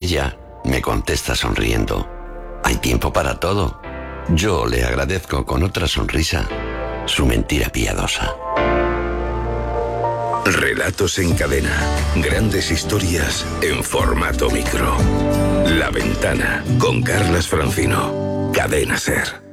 Ella me contesta sonriendo. Hay tiempo para todo. Yo le agradezco con otra sonrisa su mentira piadosa. Relatos en cadena. Grandes historias en formato micro. La Ventana con Carlas Francino. Cadena SER.